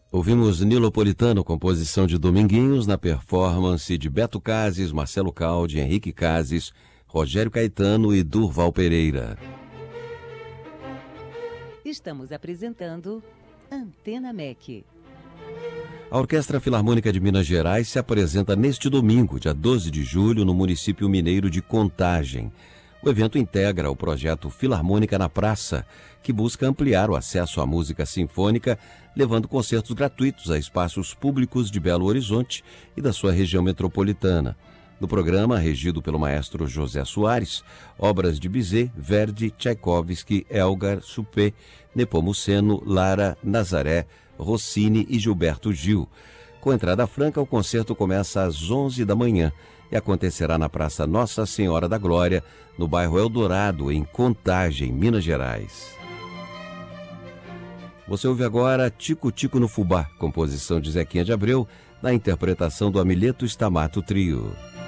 Ouvimos Nilopolitano, composição de Dominguinhos, na performance de Beto Cases, Marcelo Caldi, Henrique Cases, Rogério Caetano e Durval Pereira. Estamos apresentando Antena MEC. A Orquestra Filarmônica de Minas Gerais se apresenta neste domingo, dia 12 de julho, no município mineiro de Contagem. O evento integra o projeto Filarmônica na Praça, que busca ampliar o acesso à música sinfônica, levando concertos gratuitos a espaços públicos de Belo Horizonte e da sua região metropolitana. No programa, regido pelo maestro José Soares, obras de Bizet, Verdi, Tchaikovsky, Elgar, Chopin, Nepomuceno, Lara, Nazaré, Rossini e Gilberto Gil. Com entrada franca, o concerto começa às 11 da manhã e acontecerá na Praça Nossa Senhora da Glória, no bairro Eldorado, em Contagem, Minas Gerais. Você ouve agora Tico Tico no Fubá, composição de Zequinha de Abreu, na interpretação do Amileto Stamato Trio.